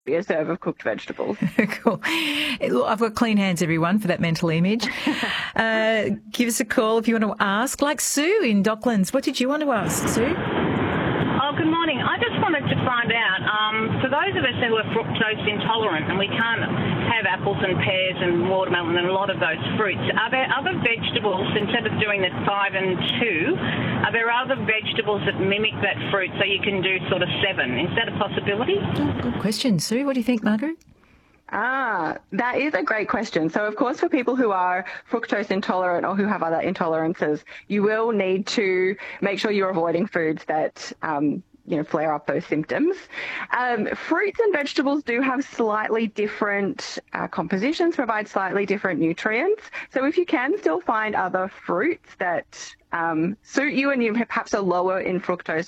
a serve of cooked vegetables. Cool. Look, I've got clean hands, everyone, for that mental image. Give us a call if you want to ask. Like Sue in Docklands. What did you want to ask, Sue? Oh, good morning. I just wanted to find out, for those of us who are fructose intolerant and we can't have apples and pears and watermelon and a lot of those fruits, are there other vegetables, instead of doing the 5 and 2, are there other vegetables that mimic that fruit so you can do sort of 7? Is that a possibility? Oh, good question, Sue. What do you think, Margaret? That is a great question. So, of course, for people who are fructose intolerant or who have other intolerances, you will need to make sure you're avoiding foods that, flare up those symptoms. Fruits and vegetables do have slightly different compositions, provide slightly different nutrients. So if you can still find other fruits that suit you and you perhaps are lower in fructose,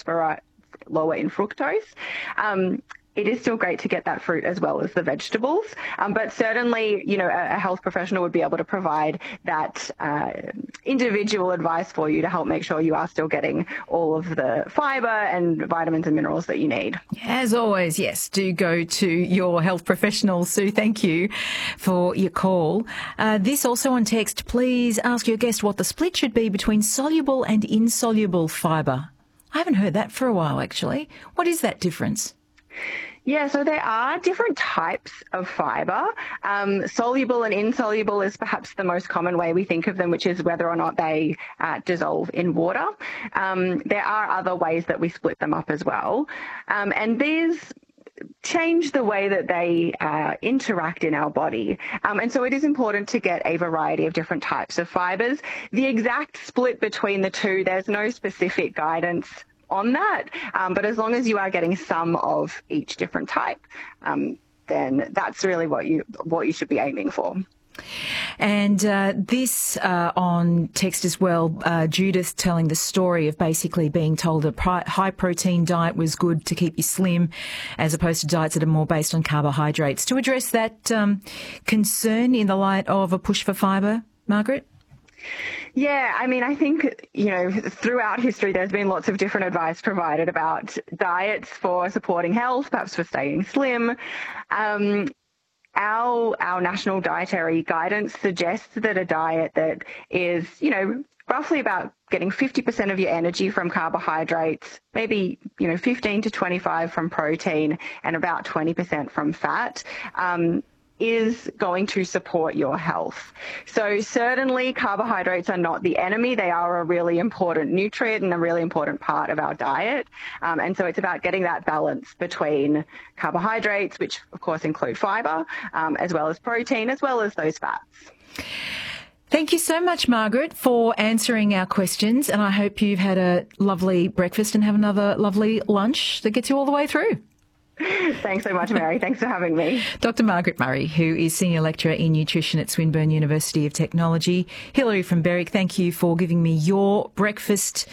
it is still great to get that fruit as well as the vegetables. But certainly, a health professional would be able to provide that individual advice for you to help make sure you are still getting all of the fibre and vitamins and minerals that you need. As always, yes, do go to your health professional. Sue, thank you for your call. This also on text, please ask your guest what the split should be between soluble and insoluble fibre. I haven't heard that for a while, actually. What is that difference? Yeah, so there are different types of fibre. Soluble and insoluble is perhaps the most common way we think of them, which is whether or not they dissolve in water. There are other ways that we split them up as well. And these change the way that they interact in our body. And so it is important to get a variety of different types of fibres. The exact split between the two, there's no specific guidance on that, but as long as you are getting some of each different type, then that's really what you should be aiming for. And this on text as well, Judith telling the story of basically being told a high-protein diet was good to keep you slim as opposed to diets that are more based on carbohydrates. To address that concern in the light of a push for fibre, Margaret? Yeah, I think, throughout history there's been lots of different advice provided about diets for supporting health, perhaps for staying slim. Our national dietary guidance suggests that a diet that is, roughly about getting 50% of your energy from carbohydrates, maybe, 15 to 25 from protein and about 20% from fat, is going to support your health. So certainly carbohydrates are not the enemy. They are a really important nutrient and a really important part of our diet. And so it's about getting that balance between carbohydrates, which of course include fibre, as well as protein, as well as those fats. Thank you so much, Margaret, for answering our questions. And I hope you've had a lovely breakfast and have another lovely lunch that gets you all the way through. Thanks so much, Mary. Thanks for having me. Dr. Margaret Murray, who is Senior Lecturer in Nutrition at Swinburne University of Technology. Hilary from Berwick, thank you for giving me your breakfast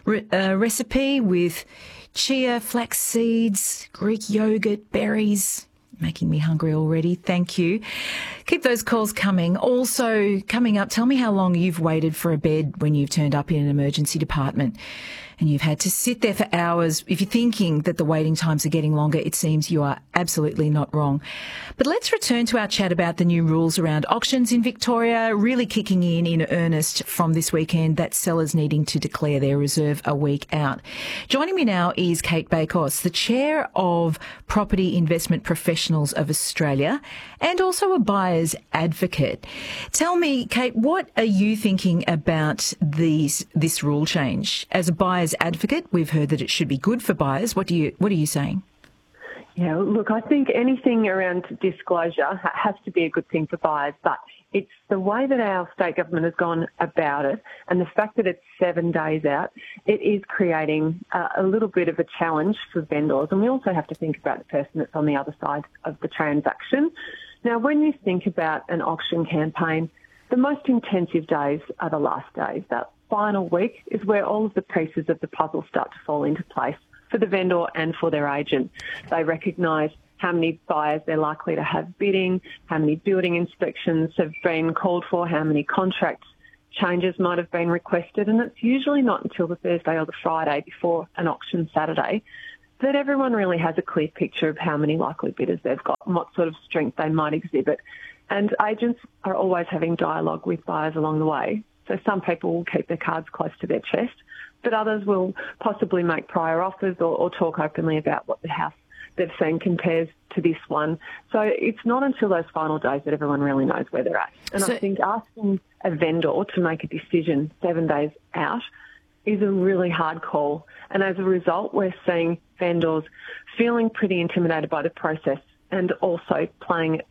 recipe with chia, flax seeds, Greek yogurt, berries. Making me hungry already. Thank you. Keep those calls coming. Also, coming up, tell me how long you've waited for a bed when you've turned up in an emergency department and you've had to sit there for hours. If you're thinking that the waiting times are getting longer, it seems you are absolutely not wrong. But let's return to our chat about the new rules around auctions in Victoria, really kicking in earnest from this weekend, that sellers needing to declare their reserve a week out. Joining me now is Kate Bakos, the Chair of Property Investment Professionals of Australia and also a buyer's advocate. Tell me, Kate, what are you thinking about this rule change? As a buyer's advocate, we've heard that it should be good for buyers. What are you saying? Yeah, look, I think anything around disclosure has to be a good thing for buyers, but it's the way that our state government has gone about it and the fact that it's 7 days out, it is creating a little bit of a challenge for vendors. And we also have to think about the person that's on the other side of the transaction. Now, when you think about an auction campaign, the most intensive days are the last days. That final week is where all of the pieces of the puzzle start to fall into place for the vendor and for their agent. They recognise how many buyers they're likely to have bidding, how many building inspections have been called for, how many contract changes might have been requested. And it's usually not until the Thursday or the Friday before an auction Saturday that everyone really has a clear picture of how many likely bidders they've got and what sort of strength they might exhibit. And agents are always having dialogue with buyers along the way. So some people will keep their cards close to their chest, but others will possibly make prior offers or talk openly about what the house they've seen compares to this one. So it's not until those final days that everyone really knows where they're at. And I think asking a vendor to make a decision 7 days out is a really hard call. And as a result, we're seeing vendors feeling pretty intimidated by the process and also playing,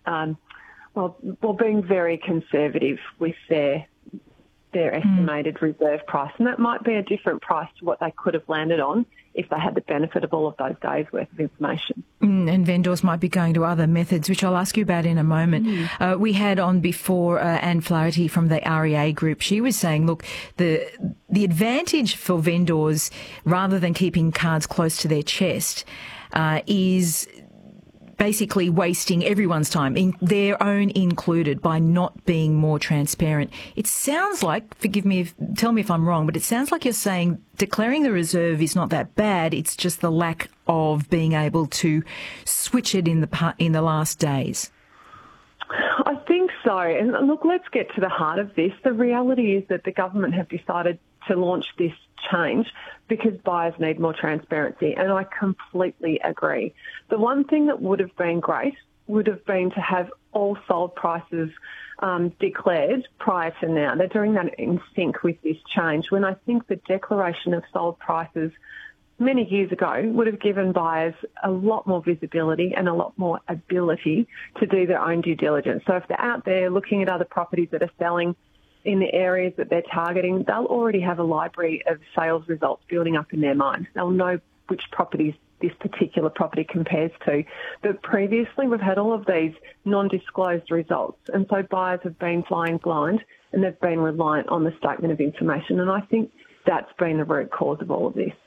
being very conservative with their estimated reserve price. And that might be a different price to what they could have landed on if they had the benefit of all of those days' worth of information. And vendors might be going to other methods, which I'll ask you about in a moment. We had on before Anne Flaherty from the REA Group. She was saying, look, the advantage for vendors, rather than keeping cards close to their chest, is basically wasting everyone's time, their own included, by not being more transparent. It sounds like, tell me if I'm wrong, but it sounds like you're saying declaring the reserve is not that bad. It's just the lack of being able to switch it in the last days. I think so. And look, let's get to the heart of this. The reality is that the government have decided to launch this change because buyers need more transparency, and I completely agree. The one thing that would have been great would have been to have all sold prices declared prior to now. They're doing that in sync with this change, when I think the declaration of sold prices many years ago would have given buyers a lot more visibility and a lot more ability to do their own due diligence. So if they're out there looking at other properties that are selling in the areas that they're targeting, they'll already have a library of sales results building up in their mind. They'll know which properties this particular property compares to. But previously, we've had all of these non-disclosed results, and so buyers have been flying blind and they've been reliant on the statement of information, and I think that's been the root cause of all of this.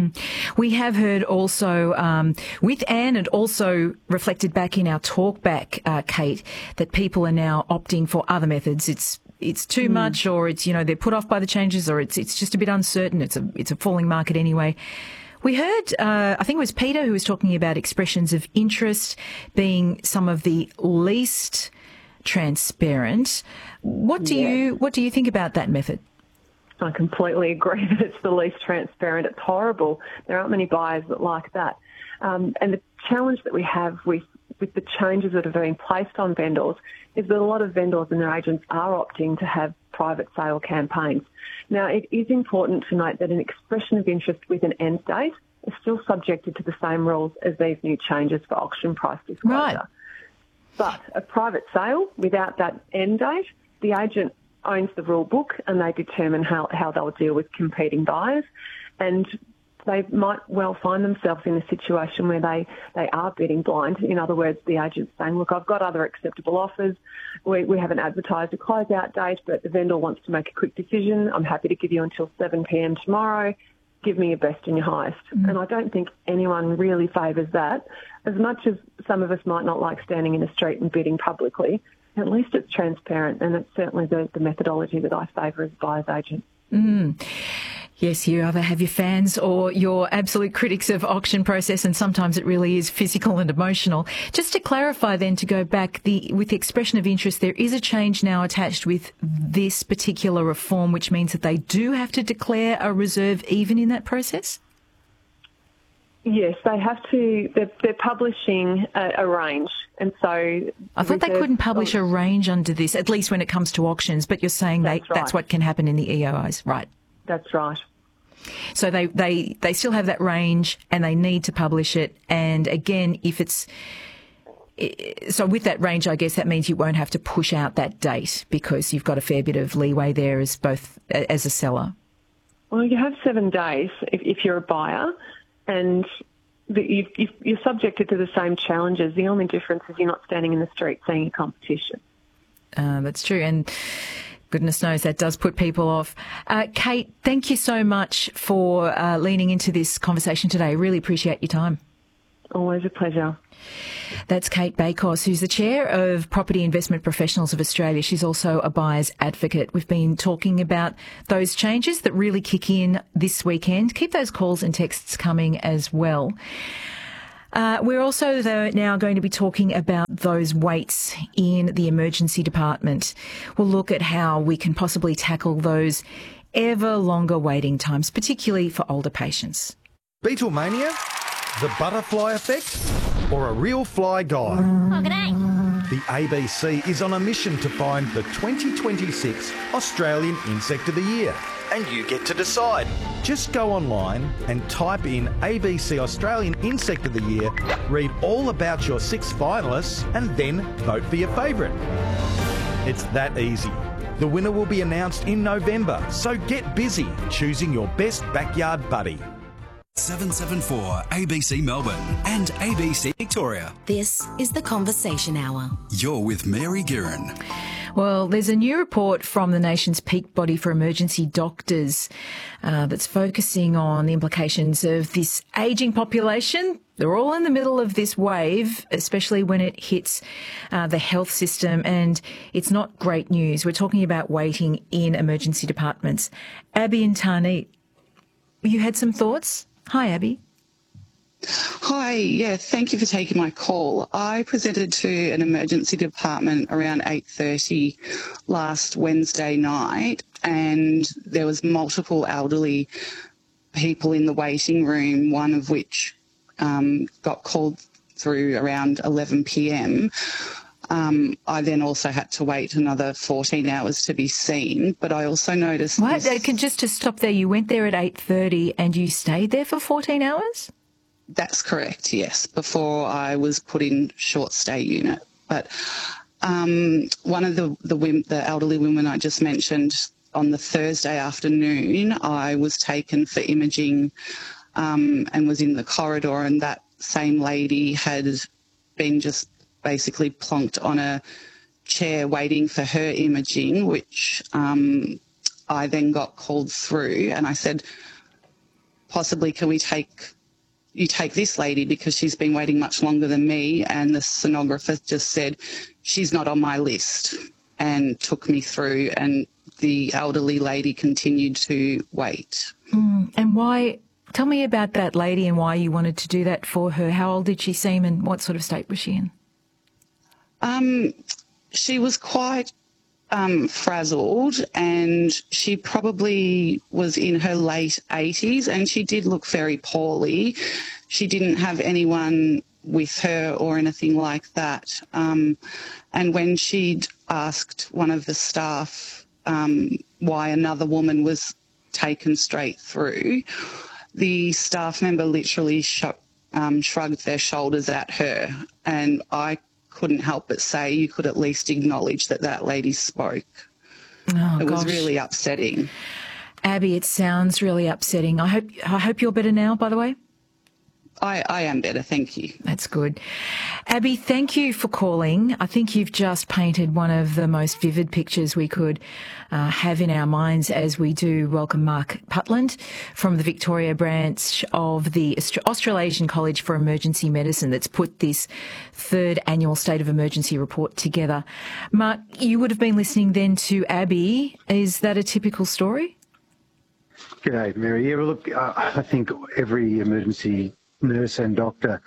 We have heard also with Anne, and also reflected back in our talk back, Kate, that people are now opting for other methods. It's too much, or it's, they're put off by the changes, or it's just a bit uncertain. It's a falling market anyway. We heard, I think it was Peter who was talking about expressions of interest being some of the least transparent. What do you think about that method? I completely agree that it's the least transparent. It's horrible. There aren't many buyers that like that. And the challenge that we have with the changes that are being placed on vendors is that a lot of vendors and their agents are opting to have private sale campaigns. Now, it is important to note that an expression of interest with an end date is still subjected to the same rules as these new changes for auction price disclosure. Right. But a private sale without that end date, the agent owns the rule book and they determine how they'll deal with competing buyers, and they might well find themselves in a situation where they are bidding blind. In other words, the agent's saying, look, I've got other acceptable offers. We haven't advertised a closeout date, but the vendor wants to make a quick decision. I'm happy to give you until 7 p.m. tomorrow. Give me your best and your highest. And I don't think anyone really favours that. As much as some of us might not like standing in the street and bidding publicly, at least it's transparent, and it's certainly the methodology that I favour as a buyer's agent. Yes, you either have your fans or your absolute critics of auction process, and sometimes it really is physical and emotional. Just to clarify then, to go back, with the expression of interest, there is a change now attached with this particular reform, which means that they do have to declare a reserve even in that process? Yes, they have to. They're publishing a range, and so I thought they couldn't publish a range under this, at least when it comes to auctions. But you're saying that's what can happen in the EOIs, right? That's right. So they still have that range, and they need to publish it. And again, so with that range, I guess that means you won't have to push out that date because you've got a fair bit of leeway there as a seller. Well, you have 7 days if you're a buyer. And you're subjected to the same challenges. The only difference is you're not standing in the street seeing a competition. That's true. And goodness knows that does put people off. Kate, thank you so much for leaning into this conversation today. Really appreciate your time. Always a pleasure. That's Kate Bakos, who's the chair of Property Investment Professionals of Australia. She's also a buyer's advocate. We've been talking about those changes that really kick in this weekend. Keep those calls and texts coming as well. We're also, though, now going to be talking about those waits in the emergency department. We'll look at how we can possibly tackle those ever longer waiting times, particularly for older patients. Beatlemania? The butterfly effect? Or a real fly guy? Oh, g'day. The ABC is on a mission to find the 2026 Australian Insect of the Year. And you get to decide. Just go online and type in ABC Australian Insect of the Year, read all about your 6 finalists, and then vote for your favourite. It's that easy. The winner will be announced in November, so get busy choosing your best backyard buddy. 774 ABC Melbourne and ABC Victoria. This is The Conversation Hour. You're with Mary Guerin. Well, there's a new report from the nation's peak body for emergency doctors that's focusing on the implications of this ageing population. They're all in the middle of this wave, especially when it hits the health system, and it's not great news. We're talking about waiting in emergency departments. Abby and Tarnit, you had some thoughts? Hi, Abby. Hi, yeah, thank you for taking my call. I presented to an emergency department around 8:30 last Wednesday night, and there was multiple elderly people in the waiting room, one of which got called through around 11 p.m. I then also had to wait another 14 hours to be seen, but I also noticed... What? Just to stop there, you went there at 8:30 and you stayed there for 14 hours? That's correct, yes, before I was put in short stay unit. But one of the elderly women I just mentioned, on the Thursday afternoon, I was taken for imaging and was in the corridor, and that same lady had been just basically plonked on a chair waiting for her imaging, which I then got called through, and I said, possibly can you take this lady because she's been waiting much longer than me, and the sonographer just said she's not on my list and took me through, and the elderly lady continued to wait. And why? Tell me about that lady and why you wanted to do that for her. How old did she seem and what sort of state was she in? She was quite frazzled, and she probably was in her late 80s, and she did look very poorly. She didn't have anyone with her or anything like that. And when she'd asked one of the staff why another woman was taken straight through, the staff member literally shrugged their shoulders at her, and I couldn't help but say, you could at least acknowledge that lady spoke. It was really upsetting. Abby, it sounds really upsetting. I hope you're better now, by the way. I am better, thank you. That's good. Abby, thank you for calling. I think you've just painted one of the most vivid pictures we could have in our minds as we do welcome Mark Putland from the Victoria branch of the Australasian College for Emergency Medicine that's put this 3rd annual State of Emergency report together. Mark, you would have been listening then to Abby. Is that a typical story? G'day, Mary. Yeah, well, look, I think every emergency nurse and doctor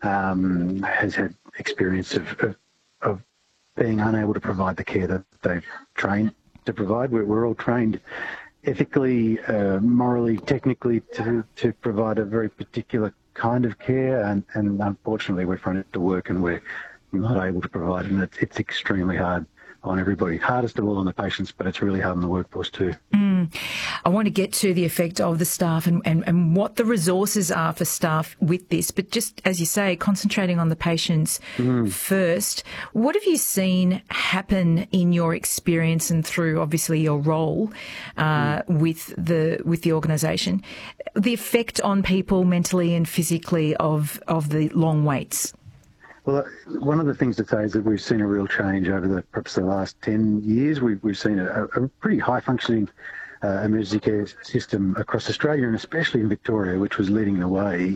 has had experience of being unable to provide the care that they've trained to provide. We're all trained ethically, morally, technically to provide a very particular kind of care, and unfortunately we're thrown into work and we're not able to provide it, and it's extremely hard on everybody. Hardest of all on the patients, but it's really hard on the workforce too. I want to get to the effect of the staff and what the resources are for staff with this, but just as you say, concentrating on the patients first, what have you seen happen in your experience and through obviously your role with the organisation, the effect on people mentally and physically of the long waits? Well, one of the things to say is that we've seen a real change over perhaps the last 10 years. We've seen a pretty high-functioning emergency care system across Australia, and especially in Victoria, which was leading the way.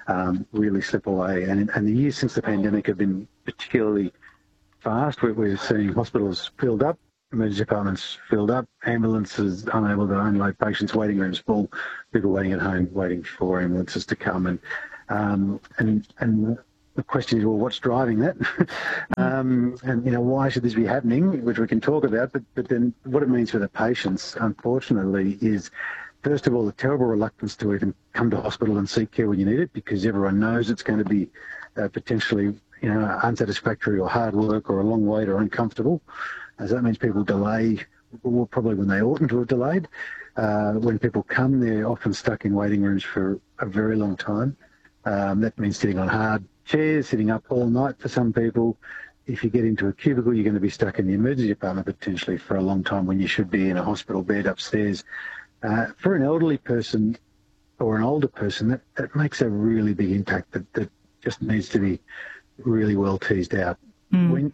really slip away. And the years since the pandemic have been particularly fast. We're seeing hospitals filled up, emergency departments filled up, ambulances unable to unload patients, waiting rooms full, people waiting at home, waiting for ambulances to come. And the question is, well, what's driving that? And, why should this be happening, which we can talk about, but then what it means for the patients, unfortunately, is, first of all, the terrible reluctance to even come to hospital and seek care when you need it, because everyone knows it's going to be potentially, unsatisfactory or hard work or a long wait or uncomfortable. So that means people delay, probably when they oughtn't to have delayed. When people come, they're often stuck in waiting rooms for a very long time. That means sitting on hard chairs, sitting up all night for some people. If you get into a cubicle, you're going to be stuck in the emergency department potentially for a long time when you should be in a hospital bed upstairs. For an elderly person or an older person, that makes a really big impact that just needs to be really well teased out. When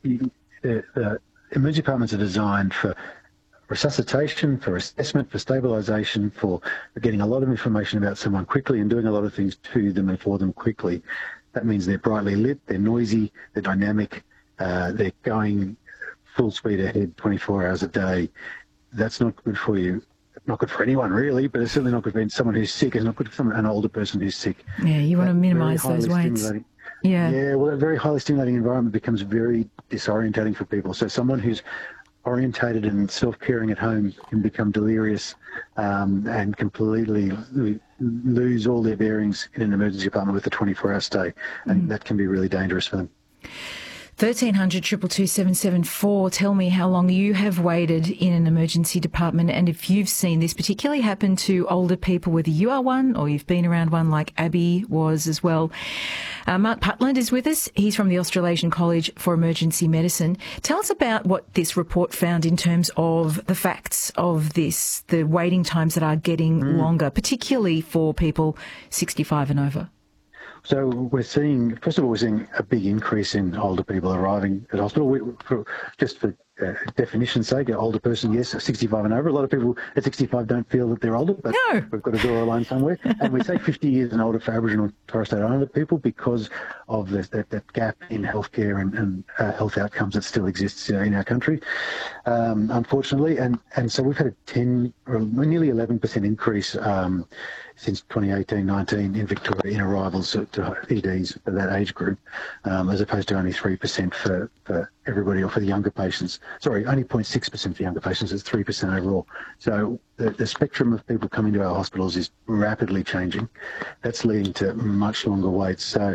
the emergency departments are designed for resuscitation, for assessment, for stabilisation, for getting a lot of information about someone quickly and doing a lot of things to them and for them quickly. That means they're brightly lit, they're noisy, they're dynamic, they're going full speed ahead 24 hours a day. That's not good for you. Not good for anyone, really, but it's certainly not good for someone who's sick. It's not good for an older person who's sick. Yeah, you want to minimise those waits. Yeah, well, a very highly stimulating environment becomes very disorientating for people. So someone who's orientated and self-caring at home can become delirious and completely lose all their bearings in an emergency department with a 24-hour stay, and that can be really dangerous for them. 1300 222 774. Tell me how long you have waited in an emergency department, and if you've seen this particularly happen to older people, whether you are one or you've been around one like Abby was as well. Mark Putland is with us. He's from the Australasian College for Emergency Medicine. Tell us about what this report found in terms of the facts of this, the waiting times that are getting longer, particularly for people 65 and over. So we're seeing a big increase in older people arriving at hospital. Just for definition's sake, an older person, yes, 65 and over. A lot of people at 65 don't feel that they're older, but we've got to draw a line somewhere. And we say 50 years and older for Aboriginal and Torres Strait Islander people because of that gap in healthcare and health outcomes that still exists in our country, unfortunately. And so we've had nearly 11% increase since 2018-19 in Victoria in arrivals to EDs for that age group, as opposed to only 3% for everybody, or for the younger patients. Sorry, only 0.6% for younger patients. It's 3% overall. So the spectrum of people coming to our hospitals is rapidly changing. That's leading to much longer waits. So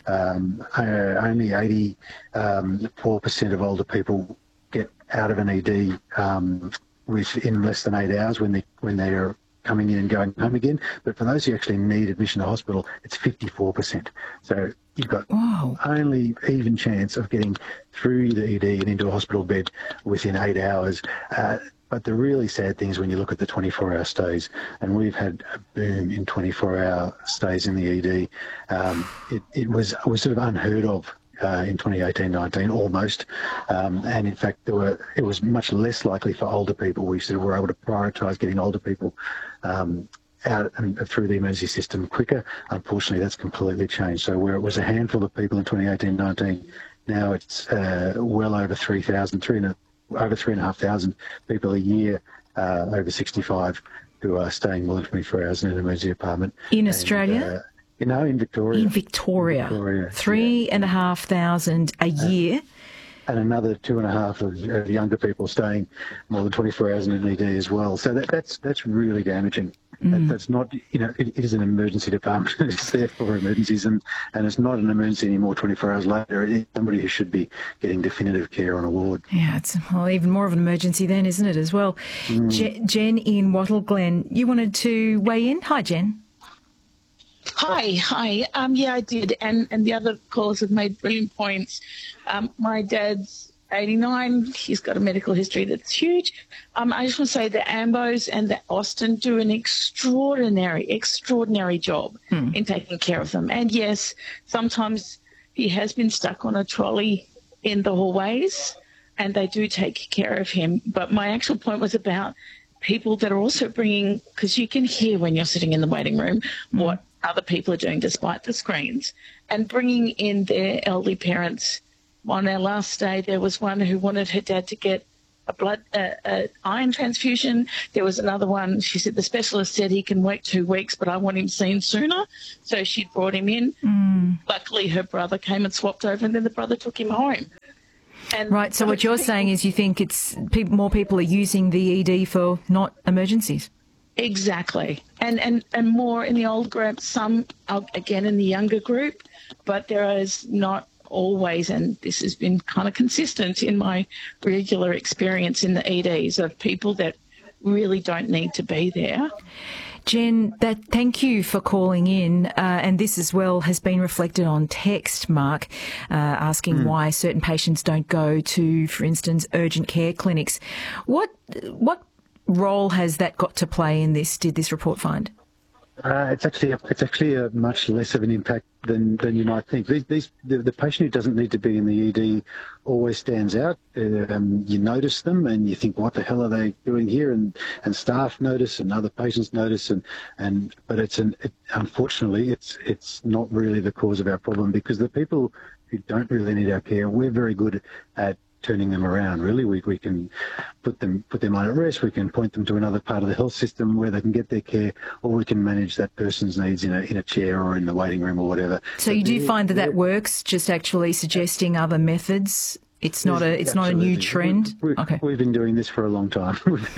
only 84% of older people get out of an ED within less than 8 hours when they are coming in and going home again. But for those who actually need admission to hospital, it's 54%. So you've got only even chance of getting through the ED and into a hospital bed within 8 hours. But the really sad thing is when you look at the 24-hour stays, and we've had a boom in 24-hour stays in the ED. It was sort of unheard of in 2018-19, almost. And in fact, it was much less likely for older people. We sort of were able to prioritise getting older people out and through the emergency system quicker. Unfortunately, that's completely changed. So where it was a handful of people in 2018-19, now it's well over 3,000, over 3,500 people a year over 65 who are staying more than 24 hours in an emergency department. In Australia? In Victoria. In Victoria. 3,500 a year. And another 2.5 of younger people staying more than 24 hours in an ED as well. So that's really damaging. That's not, it is an emergency department. It's there for emergencies, and it's not an emergency anymore 24 hours later. It's somebody who should be getting definitive care on a ward. Yeah, it's even more of an emergency then, isn't it, as well? Jen in Wattle Glen, you wanted to weigh in? Hi, Jen. Hi. Yeah, I did. And the other callers have made brilliant points. My dad's 89. He's got a medical history that's huge. I just want to say the Ambos and the Austin do an extraordinary job in taking care of them. And yes, sometimes he has been stuck on a trolley in the hallways, and they do take care of him. But my actual point was about people that are also bringing, because you can hear when you're sitting in the waiting room what other people are doing despite the screens, and bringing in their elderly parents. On our last day, there was one who wanted her dad to get a iron transfusion. There was another one, she said the specialist said he can wait 2 weeks, but I want him seen sooner. So she brought him in. Luckily, her brother came and swapped over, and then the brother took him home. And right, so what you're saying is you think it's more people are using the ED for not emergencies? Exactly. And more in the old group, some, again, in the younger group, but there is not always, and this has been kind of consistent in my regular experience in the EDs, of people that really don't need to be there. Jen, thank you for calling in, and this as well has been reflected on text, Mark, asking why certain patients don't go to, for instance, urgent care clinics. What role has that got to play in this, did this report find? It's actually a much less of an impact than you might think. The patient who doesn't need to be in the ED always stands out. You notice them and you think, what the hell are they doing here? And staff notice and other patients notice, but unfortunately it's not really the cause of our problem, because the people who don't really need our care, we're very good at turning them around. Really, we can put them on at rest. We can point them to another part of the health system where they can get their care, or we can manage that person's needs in a chair or in the waiting room or whatever. So you do find that works? Just actually suggesting other methods. It's not a new trend. We've been doing this for a long time.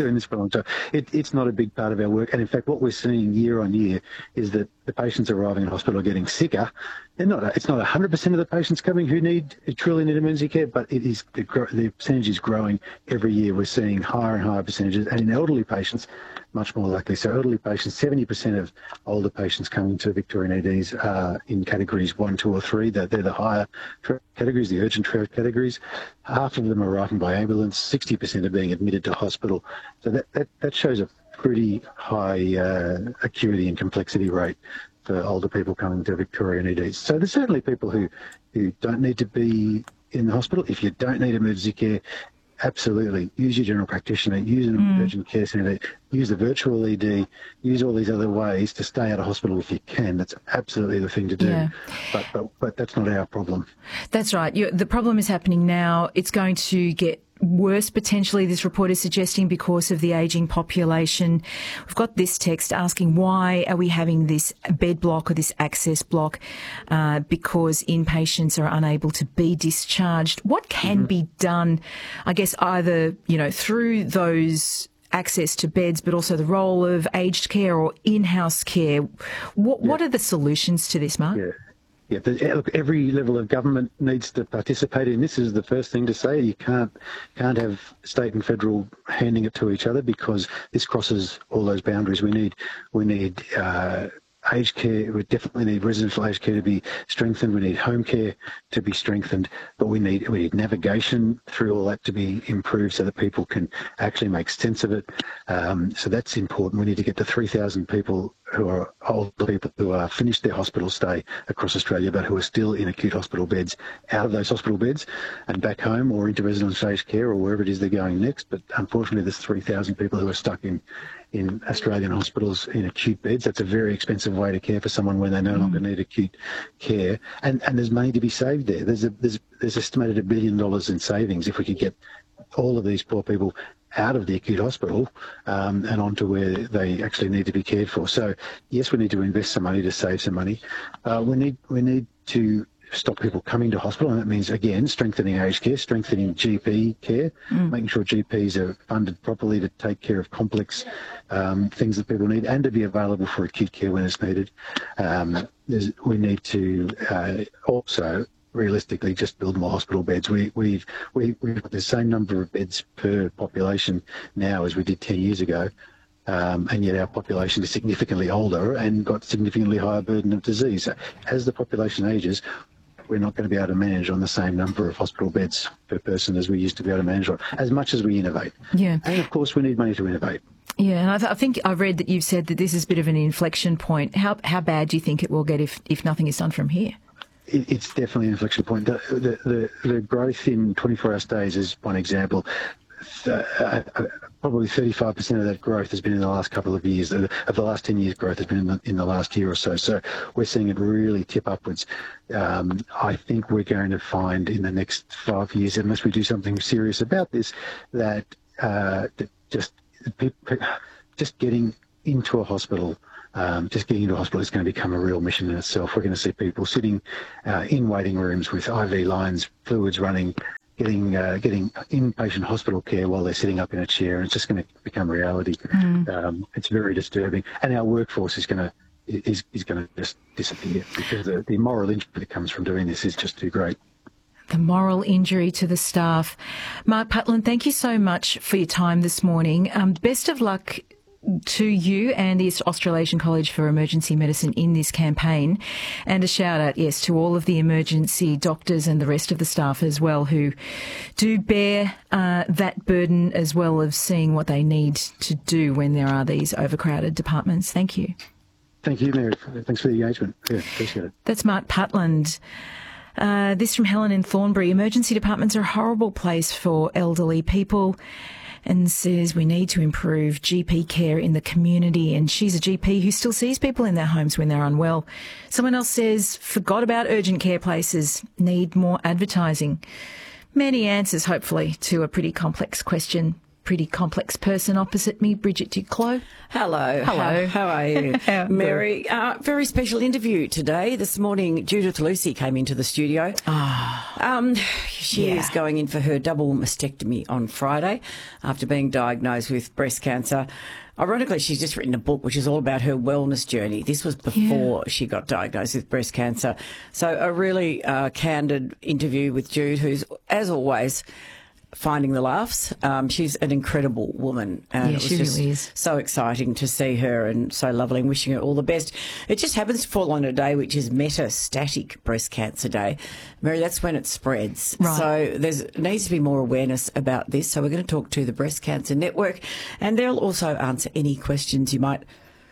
It's not a big part of our work, and in fact, what we're seeing year on year is that the patients arriving in hospital are getting sicker. It's not 100% of the patients coming who truly need emergency care, but the percentage is growing every year. We're seeing higher and higher percentages, and in elderly patients, much more likely. So elderly patients, 70% of older patients coming to Victorian EDs are in categories 1, 2 or 3. They're the higher categories, the urgent categories. Half of them are arriving by ambulance. 60% are being admitted to hospital. So that shows a pretty high acuity and complexity rate for older people coming to Victorian EDs. So there's certainly people who don't need to be in the hospital. If you don't need emergency care, absolutely, use your general practitioner, use an urgent care centre, use the virtual ED, use all these other ways to stay out of hospital if you can. That's absolutely the thing to do. Yeah. But that's not our problem. That's right. The problem is happening now. It's going to get worse potentially, this report is suggesting, because of the ageing population. We've got this text asking, why are we having this bed block or this access block? Because inpatients are unable to be discharged. What can be done, I guess, either, through those access to beds, but also the role of aged care or in-house care? What are the solutions to this, Mark? Yeah, look, every level of government needs to participate in this. Is the first thing to say. You can't have state and federal handing it to each other, because this crosses all those boundaries. We need aged care. We definitely need residential aged care to be strengthened. We need home care to be strengthened, but we need navigation through all that to be improved so that people can actually make sense of it. So that's important. We need to get the 3,000 people who are older people who are finished their hospital stay across Australia but who are still in acute hospital beds out of those hospital beds and back home or into residential aged care or wherever it is they're going next. But unfortunately, there's 3,000 people who are stuck in Australian hospitals in acute beds. That's a very expensive way to care for someone when they no longer need acute care. And there's money to be saved there. There's estimated $1 billion in savings if we could get all of these poor people out of the acute hospital and onto where they actually need to be cared for. So yes, we need to invest some money to save some money. We need to stop people coming to hospital, and that means, again, strengthening aged care, strengthening GP care, making sure GPs are funded properly to take care of complex things that people need and to be available for acute care when it's needed. We need to also realistically just build more hospital beds. We've got the same number of beds per population now as we did 10 years ago, and yet our population is significantly older and got significantly higher burden of disease. As the population ages, we're not going to be able to manage on the same number of hospital beds per person as we used to be able to manage on, as much as we innovate. Yeah. And of course, we need money to innovate. Yeah, and I think I've read that you've said that this is a bit of an inflection point. How bad do you think it will get if nothing is done from here? It's definitely an inflection point. The growth in 24-hour stays is one example. probably 35% of that growth has been in the last couple of years. Of the last 10 years, growth has been in the last year or so. So we're seeing it really tip upwards. I think we're going to find in the next 5 years, unless we do something serious about this, that just getting into a hospital. Just getting into a hospital is going to become a real mission in itself. We're going to see people sitting in waiting rooms with IV lines, fluids running, getting inpatient hospital care while they're sitting up in a chair, and it's just going to become reality. It's very disturbing, and our workforce is going to just disappear because the moral injury that comes from doing this is just too great. The moral injury to the staff. Mark Patland, thank you so much for your time this morning. Best of luck to you and the Australasian College for Emergency Medicine in this campaign, and a shout out, yes, to all of the emergency doctors and the rest of the staff as well who do bear that burden as well of seeing what they need to do when there are these overcrowded departments. Thank you. Thank you, Mary. Thanks for the engagement. Yeah, appreciate it. That's Mark Patland. This from Helen in Thornbury. Emergency departments are a horrible place for elderly people, and says we need to improve GP care in the community. And she's a GP who still sees people in their homes when they're unwell. Someone else says, forgot about urgent care places, need more advertising. Many answers, hopefully, to a pretty complex question. Pretty complex person opposite me, Bridget Duclos. Hello. Hello. How are you? Mary, very special interview today. This morning, Judith Lucy came into the studio. She is going in for her double mastectomy on Friday after being diagnosed with breast cancer. Ironically, she's just written a book which is all about her wellness journey. This was before she got diagnosed with breast cancer. So a really candid interview with Jude, who's, as always, finding the laughs. She's an incredible woman. And it was she just really is. So exciting to see her and so lovely, and wishing her all the best. It just happens to fall on a day which is Metastatic Breast Cancer Day. Mary, that's when it spreads. Right. So there needs to be more awareness about this. So we're going to talk to the Breast Cancer Network, and they'll also answer any questions you might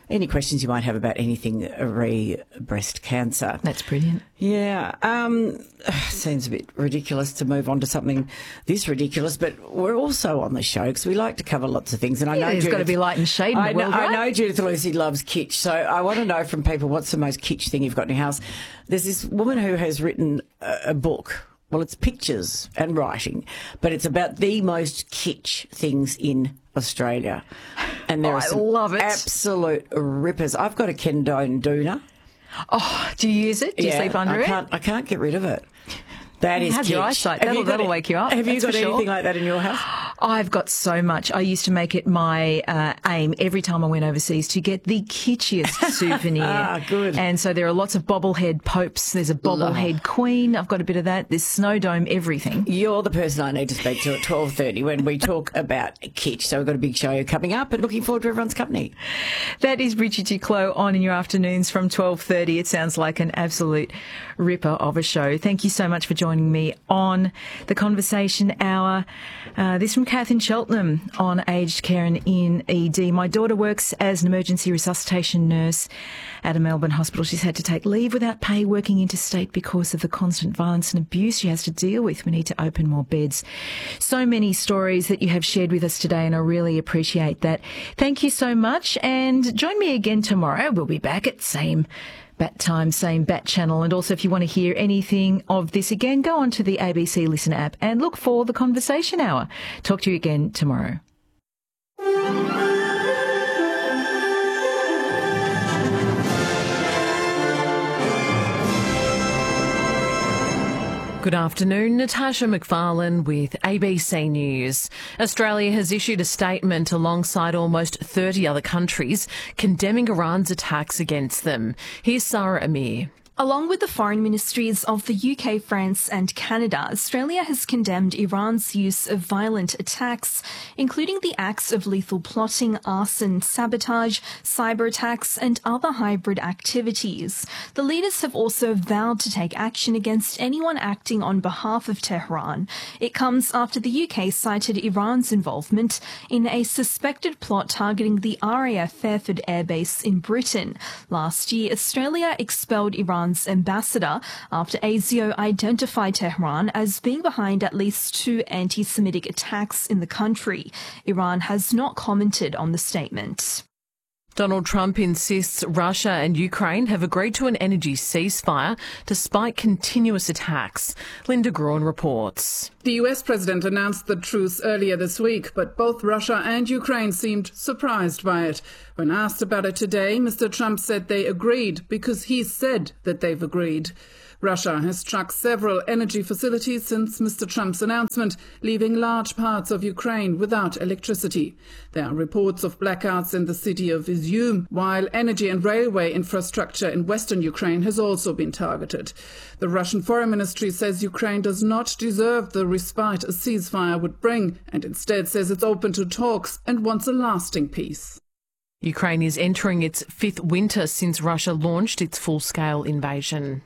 have about anything re breast cancer. That's brilliant. Yeah. Seems a bit ridiculous to move on to something this ridiculous, but we're also on the show because we like to cover lots of things. And I know there's got to be light and shade in the world, right? I know Judith Lucy loves kitsch, so I want to know from people, what's the most kitsch thing you've got in your house? There's this woman who has written a book. Well, it's pictures and writing, but it's about the most kitsch things in Australia. And there are some love it. Absolute rippers. I've got a Kendone Doona. Oh, do you use it? Do you sleep under it? I can't get rid of it. That is How's your eyesight? That'll wake you up. Have you got anything sure. like that in your house? I've got so much. I used to make it my aim every time I went overseas to get the kitschiest souvenir. Good. And so there are lots of bobblehead popes. There's a bobblehead queen. I've got a bit of that. There's snow dome, everything. You're the person I need to speak to at 12:30 when we talk about kitsch. So we've got a big show coming up and looking forward to everyone's company. That is Bridget Duclos on in your afternoons from 12:30. It sounds like an absolute ripper of a show. Thank you so much for joining me on the Conversation Hour. This from Kath in Cheltenham on aged care and in ED. My daughter works as an emergency resuscitation nurse at a Melbourne hospital. She's had to take leave without pay working interstate because of the constant violence and abuse she has to deal with. We need to open more beds. So many stories that you have shared with us today, and I really appreciate that. Thank you so much, and join me again tomorrow. We'll be back at same bat time, same bat channel. And also, if you want to hear anything of this again, go on to the ABC Listen app and look for the Conversation Hour. Talk to you again tomorrow. Good afternoon, Natasha McFarlane with ABC News. Australia has issued a statement alongside almost 30 other countries condemning Iran's attacks against them. Here's Sarah Amir. Along with the foreign ministries of the UK, France and Canada, Australia has condemned Iran's use of violent attacks, including the acts of lethal plotting, arson, sabotage, cyber attacks and other hybrid activities. The leaders have also vowed to take action against anyone acting on behalf of Tehran. It comes after the UK cited Iran's involvement in a suspected plot targeting the RAF Fairford Air Base in Britain. Last year, Australia expelled Iran's Iran's ambassador after ASIO identified Tehran as being behind at least 2 anti-Semitic attacks in the country. Iran has not commented on the statement. Donald Trump insists Russia and Ukraine have agreed to an energy ceasefire despite continuous attacks. Linda Grawn reports. The US president announced the truce earlier this week, but both Russia and Ukraine seemed surprised by it. When asked about it today, Mr. Trump said they agreed because he said that they've agreed. Russia has struck several energy facilities since Mr. Trump's announcement, leaving large parts of Ukraine without electricity. There are reports of blackouts in the city of Izium, while energy and railway infrastructure in western Ukraine has also been targeted. The Russian Foreign Ministry says Ukraine does not deserve the respite a ceasefire would bring, and instead says it's open to talks and wants a lasting peace. Ukraine is entering its 5th winter since Russia launched its full-scale invasion.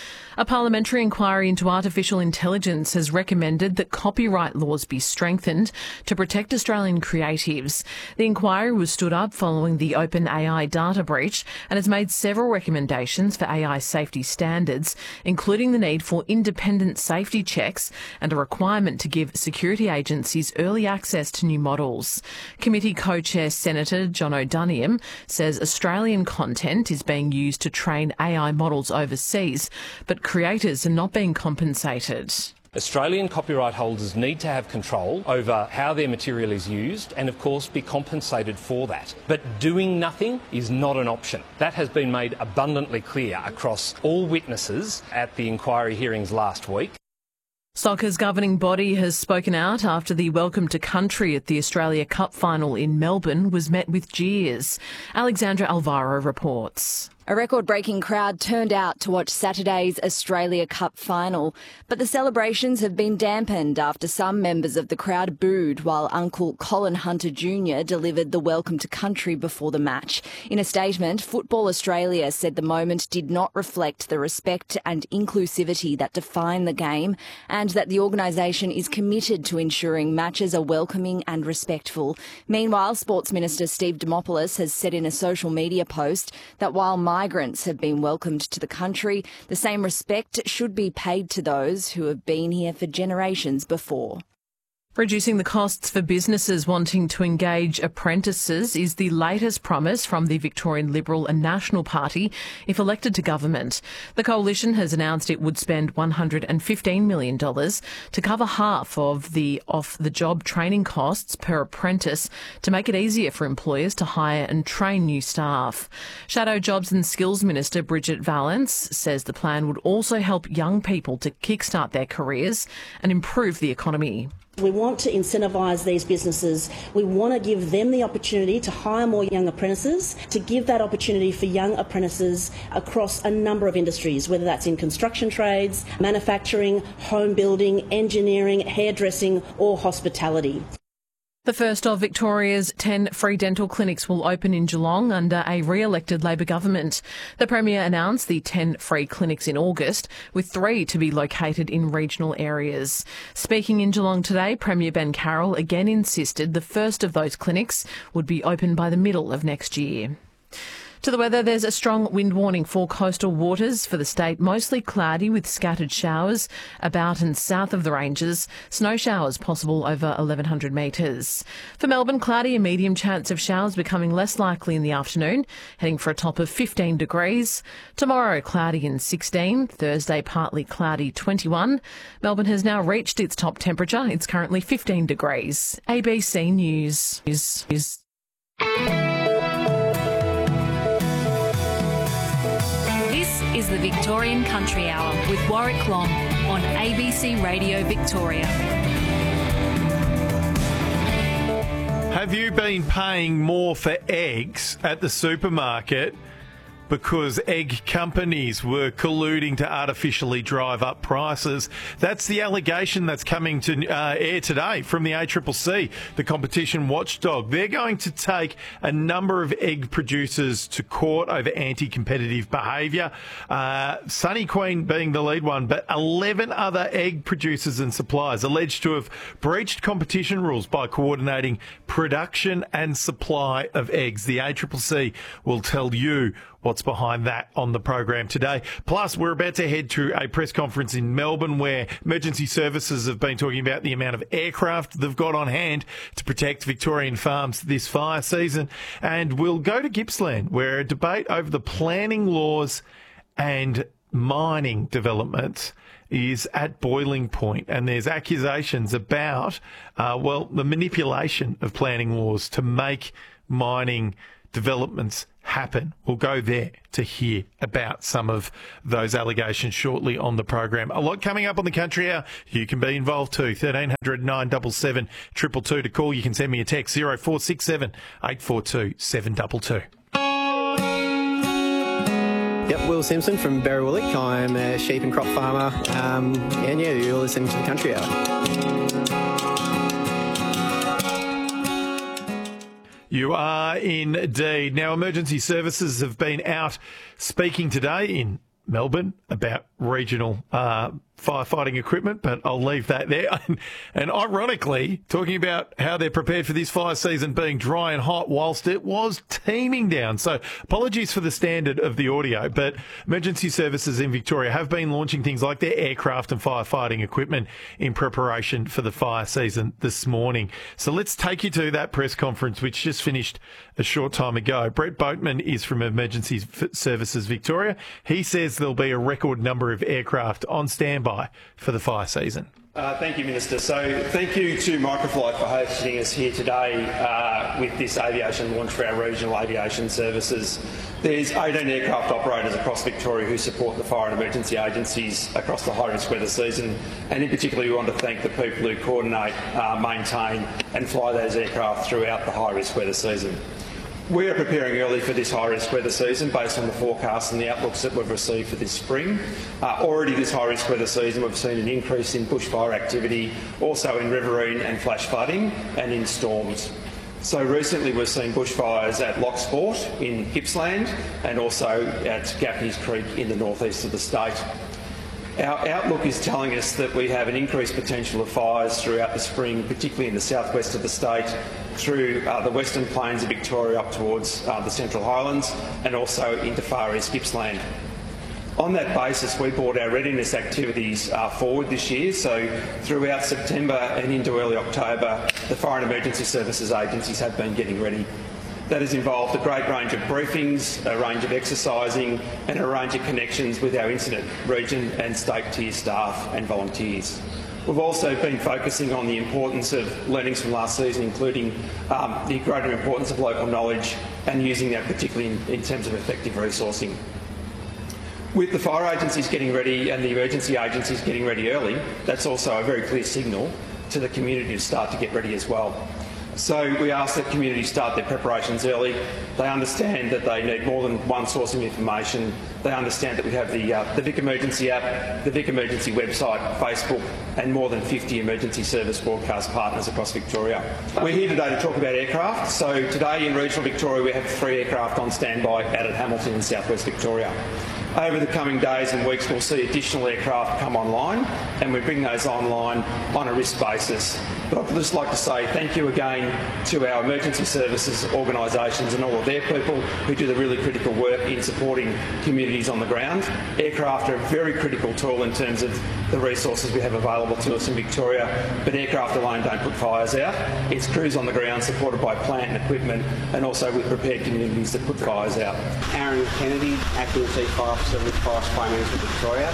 A parliamentary inquiry into artificial intelligence has recommended that copyright laws be strengthened to protect Australian creatives. The inquiry was stood up following the OpenAI data breach and has made several recommendations for AI safety standards, including the need for independent safety checks and a requirement to give security agencies early access to new models. Committee co-chair Senator John O'Doniam says Australian content is being used to train AI models overseas, but creators are not being compensated. Australian copyright holders need to have control over how their material is used and, of course, be compensated for that. But doing nothing is not an option. That has been made abundantly clear across all witnesses at the inquiry hearings last week. Soccer's governing body has spoken out after the Welcome to Country at the Australia Cup final in Melbourne was met with jeers. Alexandra Alvaro reports. A record-breaking crowd turned out to watch Saturday's Australia Cup final, but the celebrations have been dampened after some members of the crowd booed while Uncle Colin Hunter Jr. delivered the Welcome to Country before the match. In a statement, Football Australia said the moment did not reflect the respect and inclusivity that define the game, and that the organisation is committed to ensuring matches are welcoming and respectful. Meanwhile, Sports Minister Steve Dimopoulos has said in a social media post that while migrants have been welcomed to the country, the same respect should be paid to those who have been here for generations before. Reducing the costs for businesses wanting to engage apprentices is the latest promise from the Victorian Liberal and National Party if elected to government. The coalition has announced it would spend $115 million to cover half of the off-the-job training costs per apprentice to make it easier for employers to hire and train new staff. Shadow Jobs and Skills Minister Bridget Valance says the plan would also help young people to kickstart their careers and improve the economy. We want to incentivise these businesses. We want to give them the opportunity to hire more young apprentices, to give that opportunity for young apprentices across a number of industries, whether that's in construction trades, manufacturing, home building, engineering, hairdressing or hospitality. The first of Victoria's 10 free dental clinics will open in Geelong under a re-elected Labor government. The Premier announced the 10 free clinics in August, with 3 to be located in regional areas. Speaking in Geelong today, Premier Ben Carroll again insisted the first of those clinics would be open by the middle of next year. To the weather, there's a strong wind warning for coastal waters for the state, mostly cloudy with scattered showers about and south of the ranges. Snow showers possible over 1,100 metres. For Melbourne, cloudy and medium chance of showers becoming less likely in the afternoon, heading for a top of 15 degrees. Tomorrow, cloudy and 16. Thursday, partly cloudy, 21. Melbourne has now reached its top temperature. It's currently 15 degrees. ABC News. Is the Victorian Country Hour with Warwick Long on ABC Radio Victoria. Have you been paying more for eggs at the supermarket because egg companies were colluding to artificially drive up prices? That's the allegation that's coming to air today from the ACCC, the competition watchdog. They're going to take a number of egg producers to court over anti-competitive behaviour, Sunny Queen being the lead one, but 11 other egg producers and suppliers alleged to have breached competition rules by coordinating production and supply of eggs. The ACCC will tell you what's behind that on the program today. Plus, we're about to head to a press conference in Melbourne where emergency services have been talking about the amount of aircraft they've got on hand to protect Victorian farms this fire season. And we'll go to Gippsland, where a debate over the planning laws and mining developments is at boiling point, and there's accusations about, the manipulation of planning laws to make mining developments happen. We'll go there to hear about some of those allegations shortly on the program. A lot coming up on the Country Hour. You can be involved too. 1300 977 222 to call. You can send me a text 0467 842 722. Yep, Will Simpson from Berrywillick. I'm a sheep and crop farmer. And yeah, you're listening to the Country Hour. You are indeed. Now, emergency services have been out speaking today in Melbourne about regional firefighting equipment, but I'll leave that there. And ironically, talking about how they're prepared for this fire season being dry and hot whilst it was teeming down. So apologies for the standard of the audio, but emergency services in Victoria have been launching things like their aircraft and firefighting equipment in preparation for the fire season this morning. So let's take you to that press conference, which just finished a short time ago. Brett Boatman is from Emergency Services Victoria. He says there'll be a record number of aircraft on standby for the fire season. Thank you, Minister. So thank you to Microflight for hosting us here today with this aviation launch for our regional aviation services. There's 18 aircraft operators across Victoria who support the fire and emergency agencies across the high-risk weather season, and in particular we want to thank the people who coordinate, maintain and fly those aircraft throughout the high-risk weather season. We are preparing early for this high-risk weather season based on the forecasts and the outlooks that we've received for this spring. Already this high-risk weather season we've seen an increase in bushfire activity, also in riverine and flash flooding and in storms. So recently we've seen bushfires at Locksport in Gippsland and also at Gaffney's Creek in the northeast of the state. Our outlook is telling us that we have an increased potential of fires throughout the spring, particularly in the southwest of the state, through the western plains of Victoria up towards the Central Highlands and also into far east Gippsland. On that basis, we brought our readiness activities forward this year. So throughout September and into early October, the Fire and Emergency Services agencies have been getting ready. That has involved a great range of briefings, a range of exercising and a range of connections with our incident region and state tier staff and volunteers. We've also been focusing on the importance of learnings from last season, including the greater importance of local knowledge and using that particularly in terms of effective resourcing. With the fire agencies getting ready and the emergency agencies getting ready early, that's also a very clear signal to the community to start to get ready as well. So we ask that communities start their preparations early. They understand that they need more than one source of information. They understand that we have the Vic Emergency app, the Vic Emergency website, Facebook, and more than 50 emergency service broadcast partners across Victoria. We're here today to talk about aircraft. So today in regional Victoria we have 3 aircraft on standby out at Hamilton in southwest Victoria. Over the coming days and weeks we'll see additional aircraft come online, and we bring those online on a risk basis. But I'd just like to say thank you again to our emergency services organisations and all of their people who do the really critical work in supporting communities on the ground. Aircraft are a very critical tool in terms of the resources we have available to us in Victoria, but aircraft alone don't put fires out. It's crews on the ground supported by plant and equipment, and also with prepared communities that put fires out. Aaron Kennedy, Acting Chief Fire Officer with Forest Fire Management Victoria.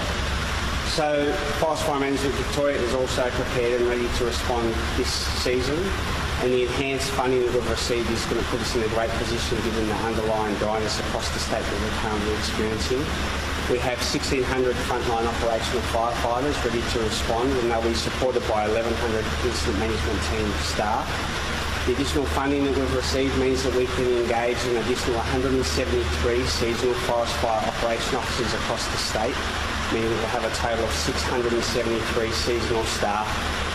So Forest Fire Management Victoria is also prepared and ready to respond this season, and the enhanced funding that we've received is going to put us in a great position given the underlying dryness across the state that we're currently experiencing. We have 1,600 frontline operational firefighters ready to respond, and they'll be supported by 1,100 incident management team staff. The additional funding that we've received means that we can engage an additional 173 seasonal forest fire operation officers across the state, meaning we'll have a total of 673 seasonal staff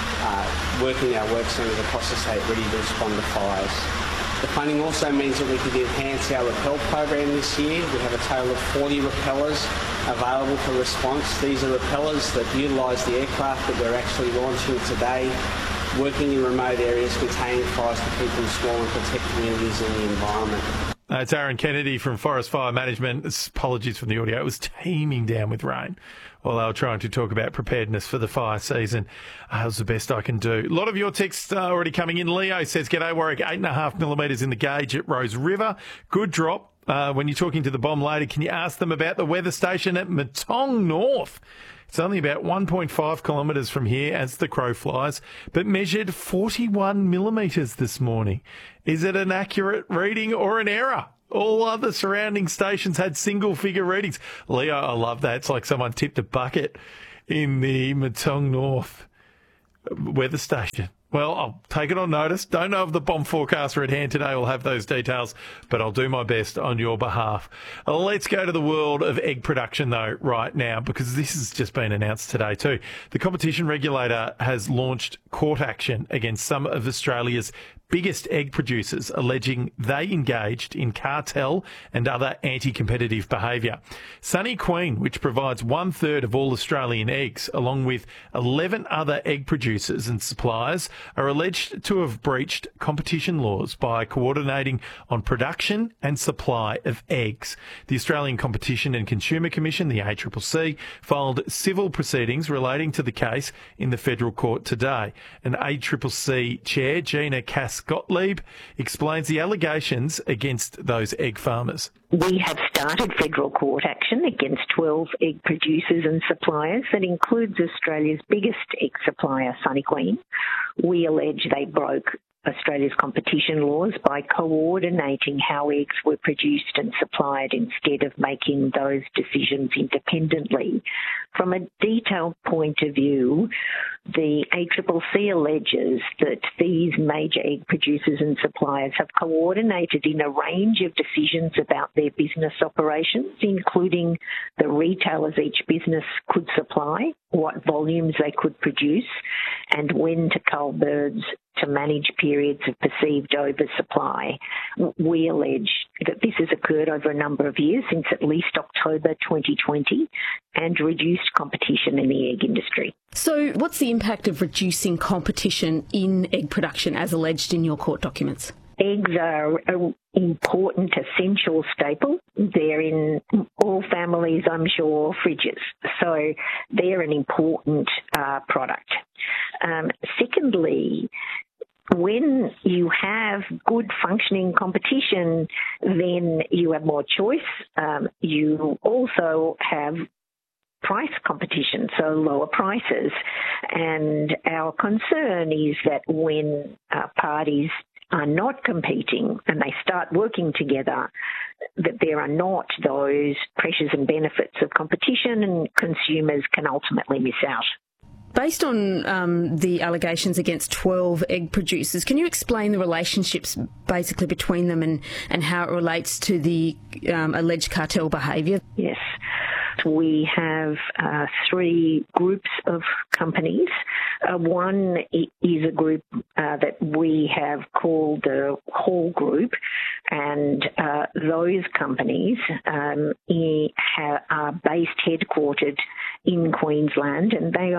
working our work centres across the state ready to respond to fires. The funding also means that we could enhance our rappel program this year. We have a total of 40 rappellers available for response. These are rappellers that utilise the aircraft that we're actually launching today, working in remote areas containing fires to keep them small and protect communities and the environment. It's Aaron Kennedy from Forest Fire Management. Apologies from the audio. It was teeming down with rain while they were trying to talk about preparedness for the fire season. That was the best I can do. A lot of your texts are already coming in. Leo says, "G'day, Warwick, 8.5 millimetres in the gauge at Rose River. Good drop. When you're talking to the bomb lady, can you ask them about the weather station at Matong North? It's only about 1.5 kilometres from here as the crow flies, but measured 41 millimetres this morning. Is it an accurate reading or an error? All other surrounding stations had single-figure readings." Leo, I love that. It's like someone tipped a bucket in the Matong North weather station. Well, I'll take it on notice. Don't know if the bomb forecaster at hand today will have those details, but I'll do my best on your behalf. Let's go to the world of egg production, though, right now, because this has just been announced today too. The competition regulator has launched court action against some of Australia's biggest egg producers, alleging they engaged in cartel and other anti-competitive behaviour. Sunny Queen, which provides 1/3 of all Australian eggs, along with 11 other egg producers and suppliers, are alleged to have breached competition laws by coordinating on production and supply of eggs. The Australian Competition and Consumer Commission, the ACCC, filed civil proceedings relating to the case in the federal court today. An ACCC chair, Gina Cass-Gottlieb, explains the allegations against those egg farmers. We have started federal court action against 12 egg producers and suppliers. That includes Australia's biggest egg supplier, Sunny Queen. We allege they broke Australia's competition laws by coordinating how eggs were produced and supplied instead of making those decisions independently. From a detailed point of view, the ACCC alleges that these major egg producers and suppliers have coordinated in a range of decisions about their business operations, including the retailers each business could supply, what volumes they could produce, and when to cull birds to manage periods of perceived oversupply. We allege that this has occurred over a number of years, since at least October 2020, and reduced competition in the egg industry. So what's the impact of reducing competition in egg production as alleged in your court documents? Eggs are an important, essential staple. They're in all families, I'm sure, fridges. So they're an important product. Secondly, when you have good functioning competition, then you have more choice. You also have price competition, so lower prices. And our concern is that when parties are not competing and they start working together, that there are not those pressures and benefits of competition, and consumers can ultimately miss out. Based on the allegations against 12 egg producers, can you explain the relationships basically between them and how it relates to the alleged cartel behaviour? Yes. We have 3 groups of companies. One is a group that we have called the Hall Group, and those companies are headquartered in Queensland, and they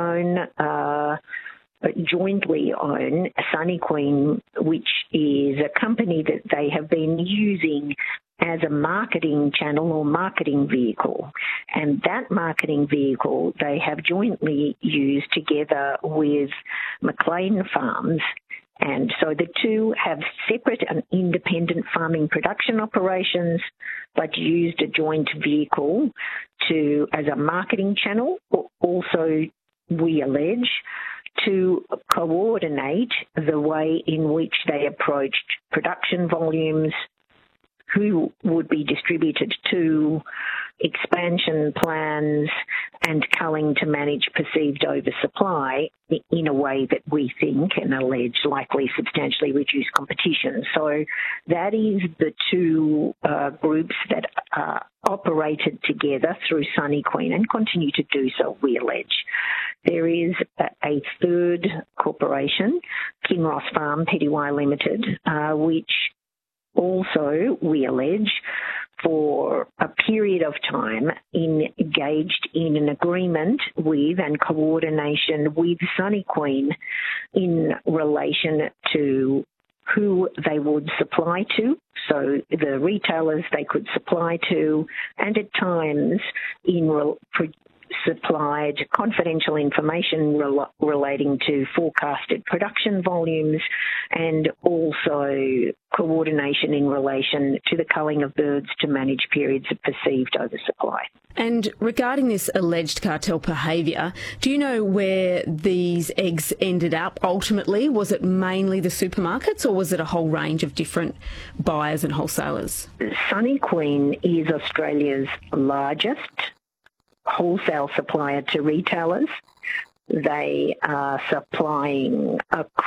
jointly own Sunny Queen, which is a company that they have been using as a marketing channel or marketing vehicle. And that marketing vehicle they have jointly used together with McLean Farms. And so the two have separate and independent farming production operations, but used a joint vehicle as a marketing channel. Also, we allege, to coordinate the way in which they approached production volumes, who would be distributed to, expansion plans, and culling to manage perceived oversupply in a way that we think and allege likely substantially reduce competition. So that is the 2 groups that operated together through Sunny Queen and continue to do so, we allege. There is a 3rd corporation, Kinross Farm Pty Limited, which also, we allege, for a period of time engaged in an agreement with and coordination with Sunny Queen in relation to who they would supply to, so the retailers they could supply to, and at times supplied confidential information relating to forecasted production volumes, and also coordination in relation to the culling of birds to manage periods of perceived oversupply. And regarding this alleged cartel behaviour, do you know where these eggs ended up ultimately? Was it mainly the supermarkets, or was it a whole range of different buyers and wholesalers? Sunny Queen is Australia's largest wholesale supplier to retailers. They are supplying